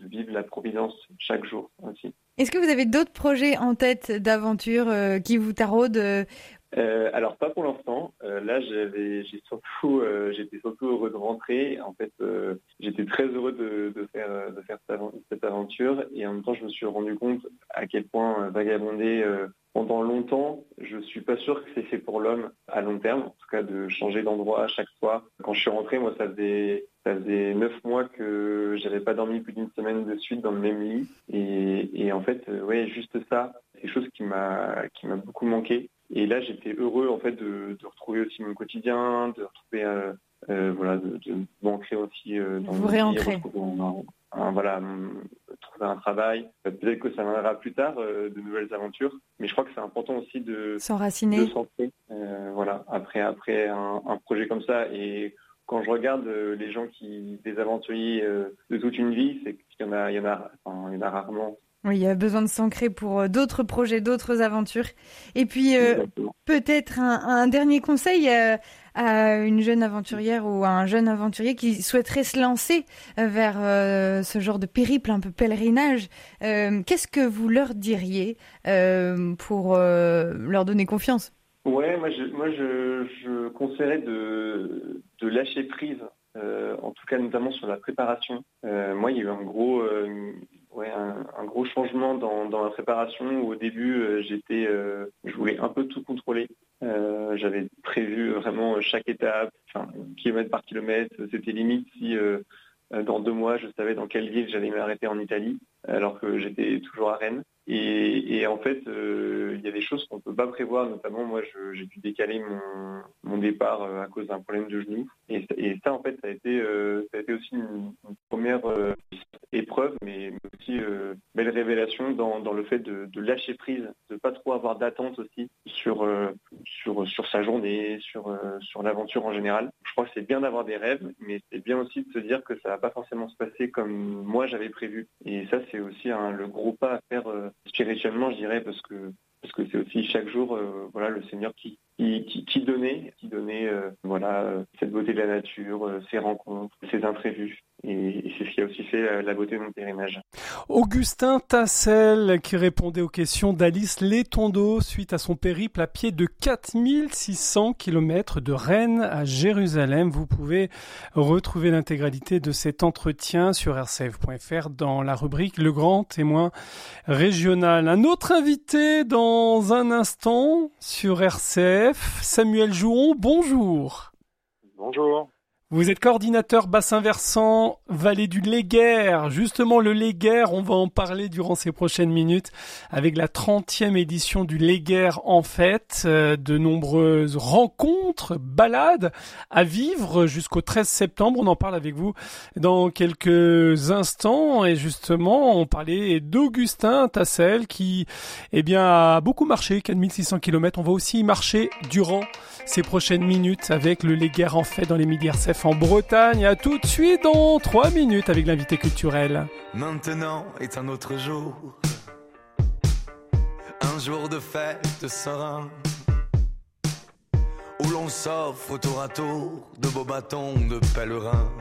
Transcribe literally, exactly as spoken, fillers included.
vivre la providence chaque jour aussi. Est-ce que vous avez d'autres projets en tête d'aventure euh, qui vous taraudent euh... Euh, alors pas pour l'instant. Euh, là, j'avais, j'ai surtout, euh, j'étais surtout heureux de rentrer. En fait, euh, j'étais très heureux de, de faire, de faire cette aventure. Et en même temps, je me suis rendu compte à quel point euh, vagabonder euh, pendant longtemps, je suis pas sûr que c'est fait pour l'homme à long terme. En tout cas, de changer d'endroit à chaque fois. Quand je suis rentré, moi, ça faisait, ça faisait neuf mois que j'avais pas dormi plus d'une semaine de suite dans le même lit. Et, et en fait, euh, ouais, juste ça, c'est quelque chose qui m'a, qui m'a beaucoup manqué. Et là, j'étais heureux en fait de, de retrouver aussi mon quotidien, de retrouver, euh, euh, voilà, de, de m'ancrer aussi euh, dans vous le réancrer. Un, un, voilà, un, trouver un travail. Peut-être que ça viendra plus tard, euh, de nouvelles aventures. Mais je crois que c'est important aussi de s'enraciner, de s'ancrer. Euh, voilà, après après un, un projet comme ça. Et quand je regarde euh, les gens qui, des aventuriers euh, de toute une vie, c'est qu'il y en a, il y en a, enfin, il y en a rarement. Oui, il y a besoin de s'ancrer pour d'autres projets, d'autres aventures. Et puis, euh, peut-être un, un dernier conseil à, à une jeune aventurière ou à un jeune aventurier qui souhaiterait se lancer vers euh, ce genre de périple, un peu pèlerinage. Euh, qu'est-ce que vous leur diriez euh, pour euh, leur donner confiance ? Ouais, moi, je, moi, je, je conseillerais de, de lâcher prise, euh, en tout cas notamment sur la préparation. Euh, moi, il y a eu un gros... Euh, Ouais, un, un gros changement dans, dans la préparation où au début euh, j'étais, euh, je voulais un peu tout contrôler. Euh, j'avais prévu vraiment chaque étape, enfin, kilomètre par kilomètre. C'était limite si euh, dans deux mois je savais dans quelle ville j'allais m'arrêter en Italie, alors que j'étais toujours à Rennes. Et, et en fait, euh, il y a des choses qu'on ne peut pas prévoir. Notamment, moi, je, j'ai dû décaler mon, mon départ euh, à cause d'un problème de genou. Et, et ça, en fait, ça a été, euh, ça a été aussi une, une première euh, épreuve, mais aussi euh, belle révélation dans, dans le fait de, de lâcher prise, de pas trop avoir d'attente aussi sur euh, sur sur sa journée, sur euh, sur l'aventure en général. Je crois que c'est bien d'avoir des rêves, mais c'est bien aussi de se dire que ça va pas forcément se passer comme moi j'avais prévu. Et ça, c'est aussi un, le gros pas à faire euh, spirituellement, je dirais, parce que parce que c'est aussi chaque jour, euh, voilà, le Seigneur qui qui, qui, qui donnait, qui donnait, euh, voilà, euh, cette beauté de la nature, euh, ces rencontres, ces imprévus. Et, et c'est ce qui a aussi fait la, la beauté de mon pèlerinage. Augustin Tassel qui répondait aux questions d'Alice Letondo suite à son périple à pied de quatre mille six cents kilomètres de Rennes à Jérusalem. Vous pouvez retrouver l'intégralité de cet entretien sur r c f point f r dans la rubrique Le Grand Témoin Régional. Un autre invité dans un instant sur R C F, Samuel Jouon, bonjour. Bonjour. Vous êtes coordinateur bassin versant vallée du Léguerre. Justement, le Léguerre, on va en parler durant ces prochaines minutes avec la trentième édition du Léguerre en fête. Euh, de nombreuses rencontres, balades à vivre jusqu'au treize septembre. On en parle avec vous dans quelques instants. Et justement, on parlait d'Augustin Tassel qui, eh bien, a beaucoup marché, quatre mille six cents kilomètres. On va aussi marcher durant ces prochaines minutes avec le Léguerre en fête dans les Midi R C F en Bretagne. À tout de suite dans trois minutes avec l'invité culturel. Maintenant est un autre jour, un jour de fête serein, où l'on s'offre tour à tour de beaux bâtons de pèlerins.